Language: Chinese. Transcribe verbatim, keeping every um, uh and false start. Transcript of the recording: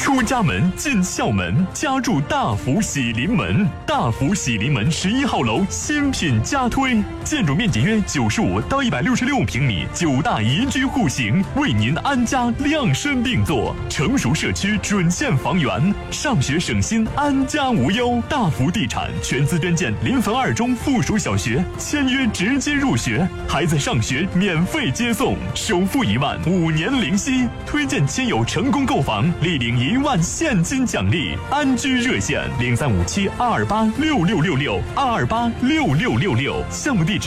出家门进校门，家住大福喜临门。大福喜临门十一号楼新品加推，建筑面积约九十五到一百六十六平米，九大宜居户型，为您安家量身定做。成熟社区准线房源，上学省心，安家无忧。大福地产全资捐建临汾二中附属小学，签约直接入学，孩子上学免费接送，首付一万，五年零息。推荐亲友成功购房，立领一万现金奖励。安居热线零三五七二二八六六六六二二八六六六六，项目地址。